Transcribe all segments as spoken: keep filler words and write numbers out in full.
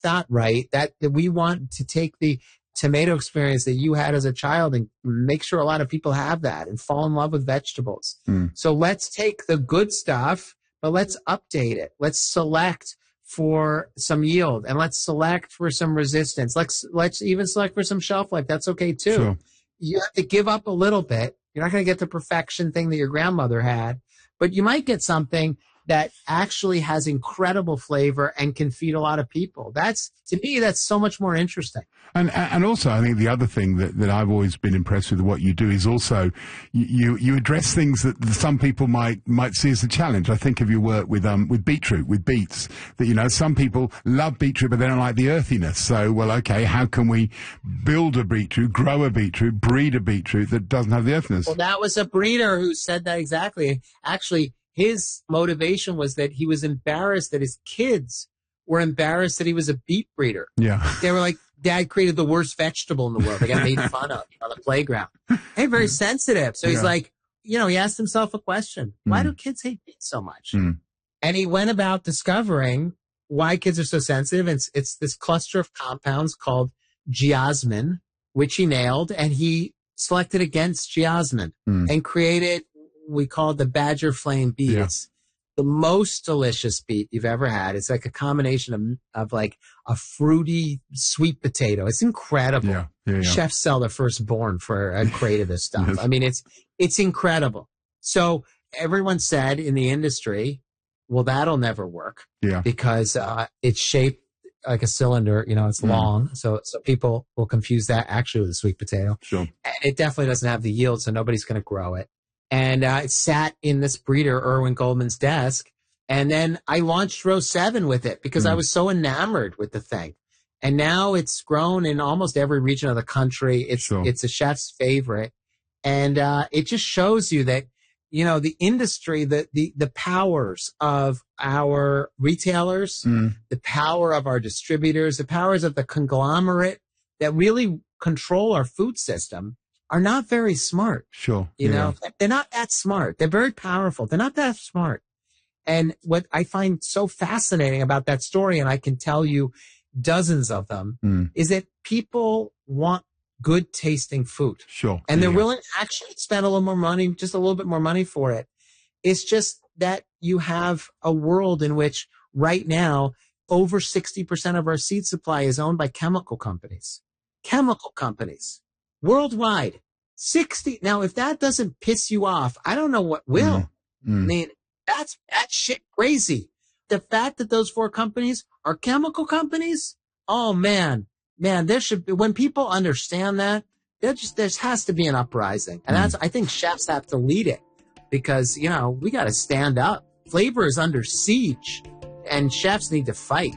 that right, that, that we want to take the tomato experience that you had as a child and make sure a lot of people have that and fall in love with vegetables. Mm. So let's take the good stuff, but let's update it. Let's select for some yield and let's select for some resistance. Let's, let's even select for some shelf life. That's okay too. Sure. You have to give up a little bit. You're not going to get the perfection thing that your grandmother had, but you might get something that actually has incredible flavor and can feed a lot of people. That's, to me, that's so much more interesting. And and also, I think the other thing that, that I've always been impressed with what you do is also you you address things that some people might might see as a challenge. I think of your work with um with beetroot, with beets. That, you know, some people love beetroot, but they don't like the earthiness. So, well, okay, how can we build a beetroot, grow a beetroot, breed a beetroot that doesn't have the earthiness? Well, that was a breeder who said that exactly. Actually, his motivation was that he was embarrassed that his kids were embarrassed that he was a beet breeder. Yeah. They were like, Dad created the worst vegetable in the world. They got made fun of on the playground. Hey, very sensitive. So he's Yeah. like, you know, he asked himself a question. Why Mm. do kids hate beets so much? Mm. And he went about discovering why kids are so sensitive. It's, it's this cluster of compounds called geosmin, which he nailed, and he selected against geosmin Mm. and created, we call it the Badger Flame beet. Yeah. It's the most delicious beet you've ever had. It's like a combination of, of like a fruity sweet potato. It's incredible. Yeah. Yeah. yeah. Chefs sell their firstborn for a crate of this stuff. Yes. I mean, it's, it's incredible. So everyone said in the industry, well, that'll never work Yeah. because, uh, it's shaped like a cylinder, you know, it's Mm. long. So, so people will confuse that actually with a sweet potato. Sure. And it definitely doesn't have the yield, so nobody's going to grow it. And uh, it sat in this breeder, Irwin Goldman's desk. And then I launched Row seven with it because I Mm. was so enamored with the thing. And now it's grown in almost every region of the country. It's Sure. it's a chef's favorite. And uh, it just shows you that, you know, the industry, the, the, the powers of our retailers, Mm. the power of our distributors, the powers of the conglomerate that really control our food system are not very smart. Sure. You yeah. know, they're not that smart. They're very powerful. They're not that smart. And what I find so fascinating about that story, and I can tell you dozens of them, Mm. is that people want good tasting food Sure. and they're yeah. willing to actually spend a little more money, just a little bit more money for it. It's just that you have a world in which right now, over sixty percent of our seed supply is owned by chemical companies, chemical companies worldwide. sixty. Now, if that doesn't piss you off, I don't know what will. Mm. I mean, that's, that's shit crazy. The fact that those four companies are chemical companies. Oh man, man, there should be, when people understand that, there just, there has to be an uprising. And that's, I think chefs have to lead it because, you know, we got to stand up. Flavor is under siege and chefs need to fight.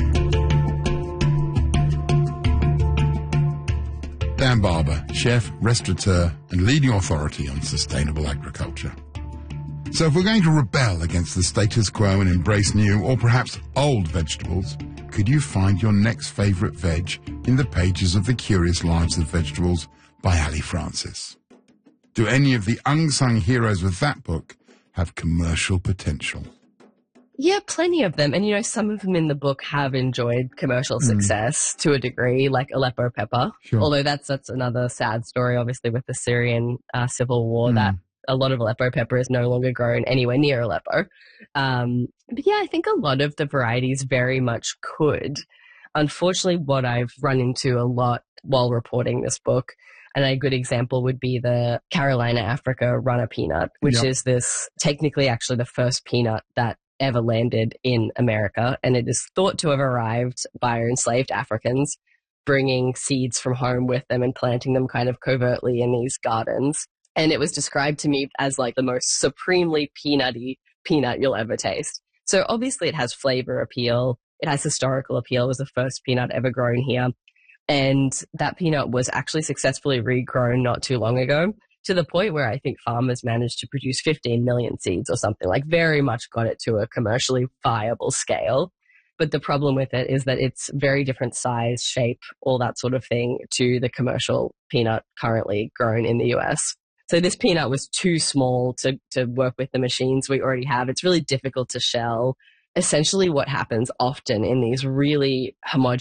Dan Barber, chef, restaurateur, and leading authority on sustainable agriculture. So if we're going to rebel against the status quo and embrace new or perhaps old vegetables, could you find your next favourite veg in the pages of The Curious Lives of Vegetables by Ali Francis? Do any of the unsung heroes of that book have commercial potential? Yeah, plenty of them. And, you know, some of them in the book have enjoyed commercial success to a degree, like Aleppo pepper. Sure. Although that's that's another sad story, obviously, with the Syrian uh, civil war, Mm. that a lot of Aleppo pepper is no longer grown anywhere near Aleppo. Um, but yeah, I think a lot of the varieties very much could. Unfortunately, what I've run into a lot while reporting this book, and a good example would be the Carolina Africa runner peanut, which Yep. is this technically actually the first peanut that ever landed in America. And it is thought to have arrived by enslaved Africans, bringing seeds from home with them and planting them kind of covertly in these gardens. And it was described to me as like the most supremely peanutty peanut you'll ever taste. So obviously it has flavor appeal. It has historical appeal. It was the first peanut ever grown here. And that peanut was actually successfully regrown not too long ago, to the point where I think farmers managed to produce fifteen million seeds or something, like very much got it to a commercially viable scale. But the problem with it is that it's very different size, shape, all that sort of thing to the commercial peanut currently grown in the U S. So this peanut was too small to, to work with the machines we already have. It's really difficult to shell. essentially what happens often in these really homogenous